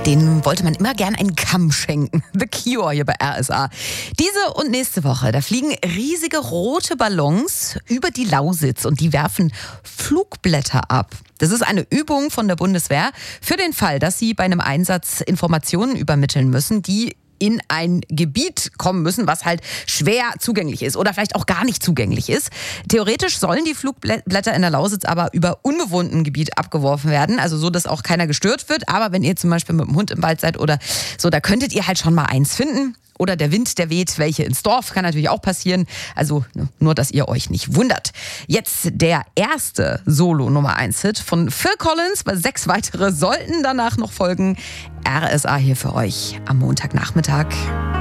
Den wollte man immer gern einen Kamm schenken. The Cure hier bei RSA. Diese und nächste Woche, da fliegen riesige rote Ballons über die Lausitz und die werfen Flugblätter ab. Das ist eine Übung von der Bundeswehr für den Fall, dass sie bei einem Einsatz Informationen übermitteln müssen, die in ein Gebiet kommen müssen, was halt schwer zugänglich ist oder vielleicht auch gar nicht zugänglich ist. Theoretisch sollen die Flugblätter in der Lausitz aber über unbewohnten Gebiet abgeworfen werden, also so, dass auch keiner gestört wird. Aber wenn ihr zum Beispiel mit dem Hund im Wald seid oder so, da könntet ihr halt schon mal eins finden. Oder der Wind, der weht welche ins Dorf, kann natürlich auch passieren. Also nur, dass ihr euch nicht wundert. Jetzt der erste Solo-Nummer-1-Hit von Phil Collins. 6 weitere sollten danach noch folgen. RSA hier für euch am Montagnachmittag.